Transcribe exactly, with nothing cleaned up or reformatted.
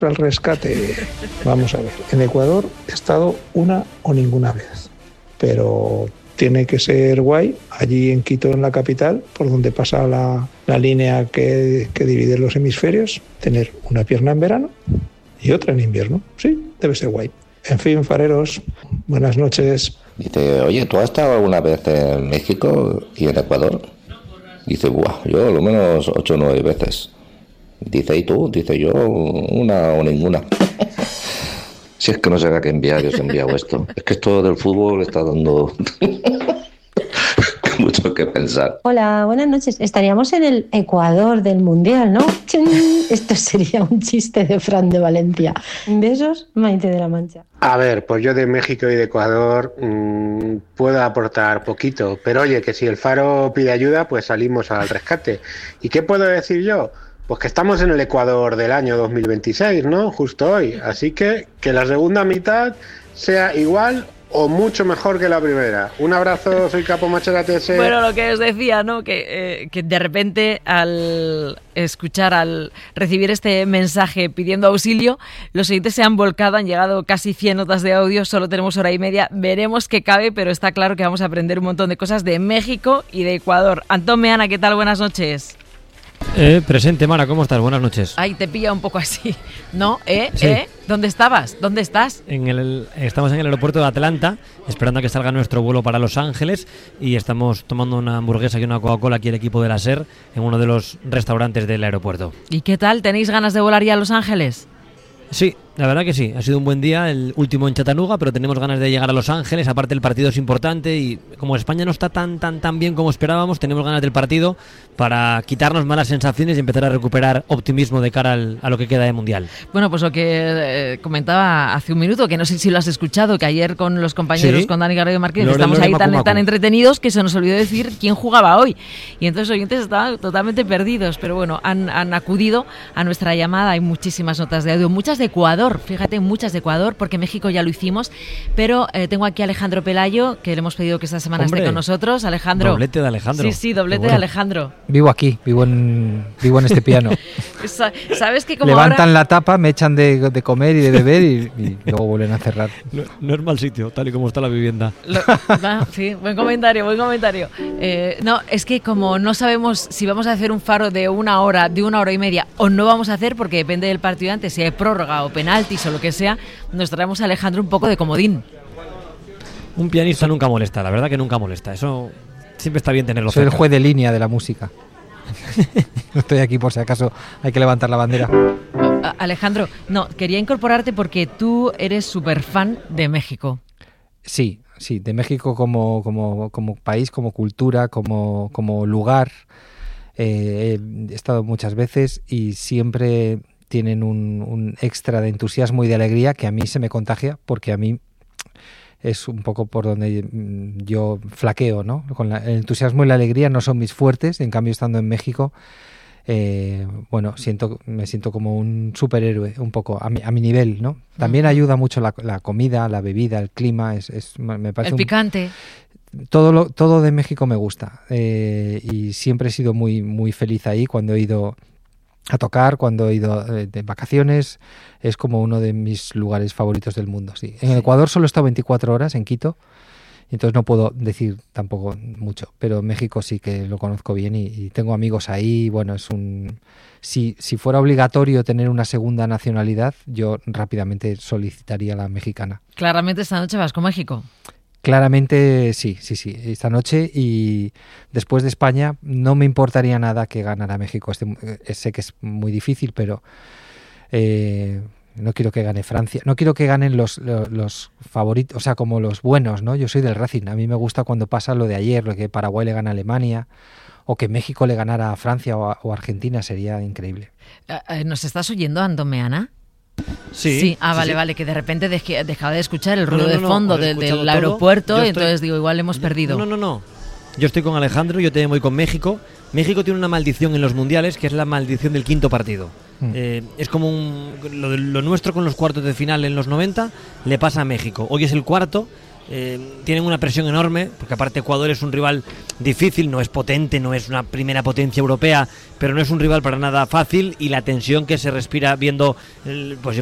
al rescate. Vamos a ver, en Ecuador he estado una o ninguna vez, pero tiene que ser guay, allí en Quito, en la capital, por donde pasa la, la línea que, que divide los hemisferios, tener una pierna en verano y otra en invierno. Sí, debe ser guay. En fin, fareros, buenas noches. Dice, oye, ¿tú has estado alguna vez en México y en Ecuador? Dice, buah, yo a lo menos ocho o nueve veces. Dice, ¿y tú? Dice, yo una o ninguna. Si es que no sé a qué enviar, yo os he enviado esto. Es que esto del fútbol está dando mucho que pensar. Hola, buenas noches. Estaríamos en el Ecuador del Mundial, ¿no? Esto sería un chiste de Fran de Valencia. Besos, Maite de la Mancha. A ver, pues yo de México y de Ecuador mmm, puedo aportar poquito, pero oye, que si el Faro pide ayuda, pues salimos al rescate. ¿Y qué puedo decir yo? Pues que estamos en el Ecuador del año dos mil veintiséis, ¿no? Justo hoy. Así que que la segunda mitad sea igual o mucho mejor que la primera. Un abrazo, soy Capo Machera T S. Bueno, lo que os decía, ¿no? Que, eh, que de repente al escuchar, al recibir este mensaje pidiendo auxilio, los oyentes se han volcado, han llegado casi cien notas de audio, solo tenemos hora y media, veremos qué cabe, pero está claro que vamos a aprender un montón de cosas de México y de Ecuador. Antón Meana, ¿qué tal? Buenas noches. Eh, presente, Mara, ¿cómo estás? Buenas noches. Ay, te pilla un poco así, ¿no? ¿Eh? Sí. ¿Eh? ¿Dónde estabas? ¿Dónde estás? En el, estamos en el aeropuerto de Atlanta, esperando a que salga nuestro vuelo para Los Ángeles, y estamos tomando una hamburguesa y una Coca-Cola aquí el equipo de la SER en uno de los restaurantes del aeropuerto. ¿Y qué tal? ¿Tenéis ganas de volar ya a Los Ángeles? Sí, la verdad que sí, ha sido un buen día, el último en Chattanooga, pero tenemos ganas de llegar a Los Ángeles, aparte el partido es importante y como España no está tan tan tan bien como esperábamos, tenemos ganas del partido para quitarnos malas sensaciones y empezar a recuperar optimismo de cara al, a lo que queda de Mundial. Bueno, pues lo que eh, comentaba hace un minuto, que no sé si lo has escuchado, que ayer con los compañeros, sí, con Dani Garrido Martínez, Lore, estamos Lore, ahí Macu, tan, Macu. tan entretenidos que se nos olvidó decir quién jugaba hoy. Y entonces los oyentes estaban totalmente perdidos, pero bueno, han, han acudido a nuestra llamada, hay muchísimas notas de audio, muchas de Ecuador, fíjate, muchas de Ecuador, porque México ya lo hicimos, pero eh, tengo aquí a Alejandro Pelayo, que le hemos pedido que esta semana Hombre, esté con nosotros. Alejandro. Doblete de Alejandro. Sí, sí, doblete bueno. de Alejandro. Vivo aquí, vivo en, vivo en este piano. ¿Sabes que como Levantan ahora... la tapa, me echan de, de comer y de beber y, y luego vuelven a cerrar. No, no es mal sitio, tal y como está la vivienda. Lo, va, sí, buen comentario, buen comentario. Eh, no, es que como no sabemos si vamos a hacer un faro de una hora, de una hora y media, o no vamos a hacer, porque depende del partido antes, si hay prórroga o penaltis o lo que sea, nos traemos a Alejandro un poco de comodín. Un pianista nunca molesta, la verdad que nunca molesta. Eso siempre está bien tenerlo Soy cerca. el juez de línea de la música. No estoy aquí por si acaso hay que levantar la bandera. Alejandro, no, quería incorporarte porque tú eres súper fan de México. Sí, sí, de México como, como, como país, como cultura, como, como lugar. Eh, he estado muchas veces y siempre tienen un, un extra de entusiasmo y de alegría que a mí se me contagia, porque a mí es un poco por donde yo flaqueo, ¿no? Con la, el entusiasmo y la alegría no son mis fuertes, en cambio estando en México, eh, bueno, siento me siento como un superhéroe, un poco, a mi, a mi nivel, ¿no? También ayuda mucho la, la comida, la bebida, el clima, es, es me parece el picante. Un, todo lo, todo de México me gusta, eh, y siempre he sido muy, muy feliz ahí cuando he ido a tocar, cuando he ido de, de vacaciones. Es como uno de mis lugares favoritos del mundo, sí. En Ecuador solo he estado veinticuatro horas en Quito, entonces no puedo decir tampoco mucho, pero México sí que lo conozco bien y, y tengo amigos ahí. Bueno, es un... Si, si fuera obligatorio tener una segunda nacionalidad, yo rápidamente solicitaría la mexicana. Claramente esta noche vas con México. Claramente sí, sí, sí, esta noche, y después de España no me importaría nada que ganara México. Este, eh, sé que es muy difícil, pero eh, no quiero que gane Francia, no quiero que ganen los, los, los favoritos, o sea, como los buenos, ¿no? Yo soy del Racing, a mí me gusta cuando pasa lo de ayer, lo que Paraguay le gana a Alemania, o que México le ganara a Francia o a, o a Argentina, sería increíble. ¿Nos estás oyendo, Antón Meana? Sí, sí, ah, sí, vale, sí. vale, que de repente dej- dejaba de escuchar el ruido no, no, de no, fondo no, del, del todo. aeropuerto, Yo y estoy... entonces digo, igual hemos yo, perdido. No, no, no. Yo estoy con Alejandro, yo también voy con México. México tiene una maldición en los mundiales, que es la maldición del quinto partido. Mm. Eh, es como un, lo, lo nuestro con los cuartos de final en los noventa, le pasa a México. Hoy es el cuarto, eh, tienen una presión enorme, porque aparte Ecuador es un rival difícil, no es potente, no es una primera potencia europea, pero no es un rival para nada fácil, y la tensión que se respira viendo el, pues